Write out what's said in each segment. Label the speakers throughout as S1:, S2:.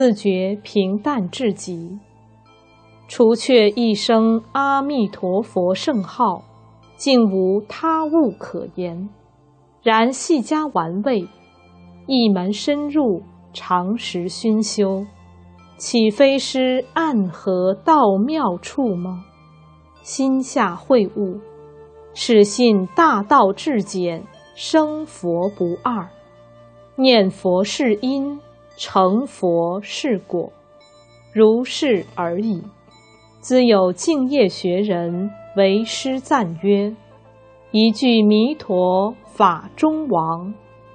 S1: 自觉平淡至极，除却一声阿弥陀佛圣号，竟无他物可言。然细加玩味，一门深入，常时熏修，岂非是暗合道妙处吗？心下会悟，始信大道至简，生佛不二。念佛是因，成佛是果，如是而已。兹有净业学人为师赞曰：一句弥陀法中王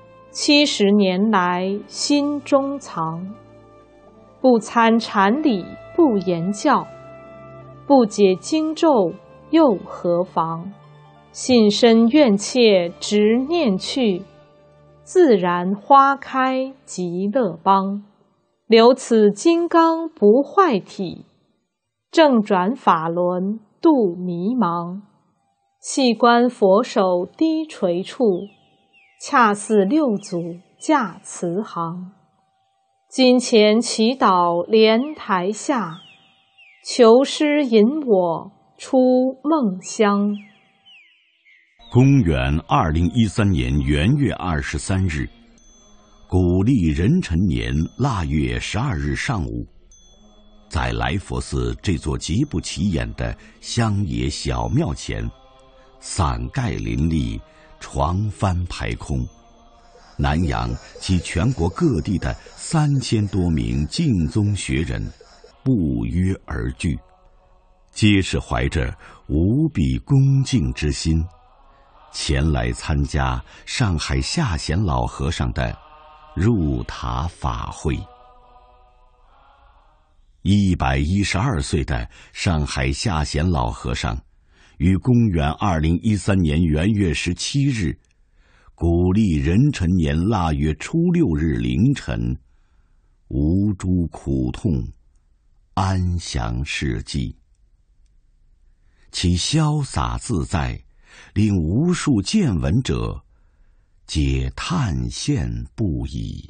S1: ，70年来心中藏。不参禅理不言教，不解经咒又何妨？信深愿切执念去，自然花开极乐邦。留此金刚不坏体，正转法轮度迷茫。细观佛手低垂处，恰似六祖驾慈航。金钱祈祷莲台下，求师引我出梦乡。
S2: 公元2013年元月23日，古历壬辰年腊月12日上午，在来佛寺这座极不起眼的乡野小庙前，伞盖林立，床幡排空，南洋及全国各地的3000多名净宗学人不约而聚，皆是怀着无比恭敬之心，前来参加上海下贤老和尚的入塔法会。112岁的上海下贤老和尚，于公元2013年元月17日，古历壬辰年腊月初6日凌晨，无诸苦痛，安详逝迹。其潇洒自在，令无数见闻者皆叹羡不已。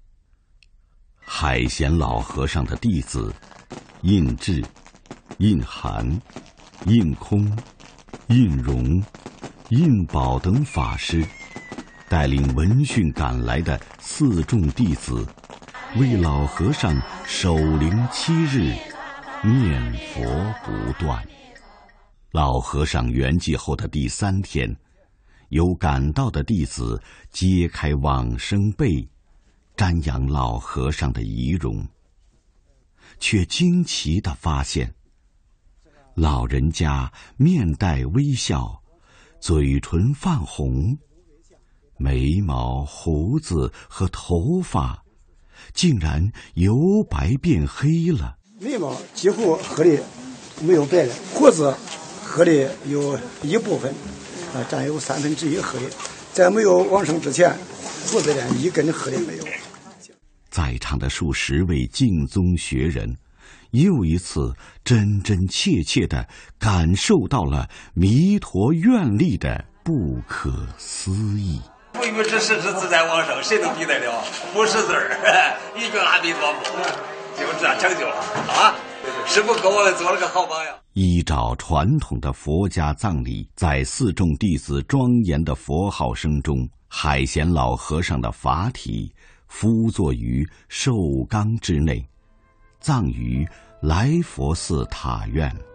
S2: 海贤老和尚的弟子印智、印涵、印空、印容、印宝等法师，带领闻讯赶来的4众弟子，为老和尚守灵7日，念佛不断。老和尚圆寂后的第3天，有赶到的弟子揭开往生被，瞻仰老和尚的遗容，却惊奇地发现，老人家面带微笑，嘴唇泛红，眉毛、胡子和头发竟然由白变黑了。
S3: 眉毛几乎黑的没有白了，胡子黑的有一部分，占有1/3黑的。在没有往生之前，胡子连一根黑的没有。
S2: 在场的数十位净宗学人，又一次真真切切地感受到了弥陀愿力的不可思议。
S4: 不与之实之自在往生，谁能比得了？不识字儿，一句阿弥陀佛，就这样成就了啊！师父给我们做了个好榜样。
S2: 依照传统的佛家葬礼，在4众弟子庄严的佛号声中，海贤老和尚的法体敷坐于寿缸之内，葬于来佛寺塔院。